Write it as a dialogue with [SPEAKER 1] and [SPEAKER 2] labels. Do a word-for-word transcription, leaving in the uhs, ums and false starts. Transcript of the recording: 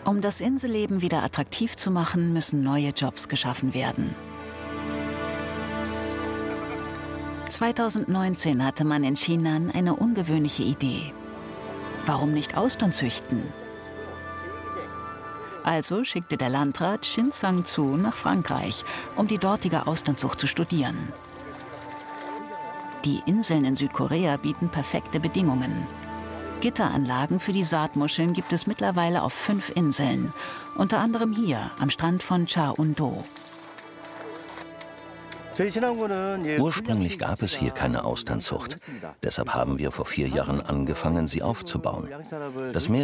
[SPEAKER 1] Um das Inselleben wieder attraktiv zu machen, müssen neue Jobs geschaffen werden. zweitausendneunzehn hatte man in Chinan eine ungewöhnliche Idee. Warum nicht Austern züchten? Also schickte der Landrat Shin Sang-Zu nach Frankreich, um die dortige Austernzucht zu studieren. Die Inseln in Südkorea bieten perfekte Bedingungen. Gitteranlagen für die Saatmuscheln gibt es mittlerweile auf fünf Inseln, unter anderem hier am Strand von Cha-Un-do.
[SPEAKER 2] Ursprünglich gab es hier keine Austernzucht. Deshalb haben wir vor vier Jahren angefangen, sie aufzubauen. Das Meer